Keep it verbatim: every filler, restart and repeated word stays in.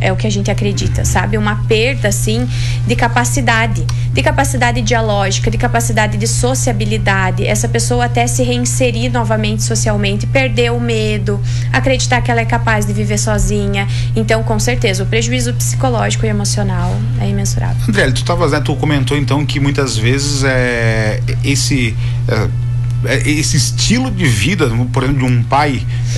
é o que a gente acredita, sabe? Uma perda, assim, de capacidade, de capacidade dialógica, de capacidade de sociabilidade. Essa pessoa até se reinserir novamente socialmente, perder o medo, acreditar que ela é capaz de viver sozinha. Então, com certeza, o prejuízo psicológico e emocional é imensurável. André, tu tavas, né, tu comentou então que muitas vezes é, esse, é, esse estilo de vida, por exemplo, de um pai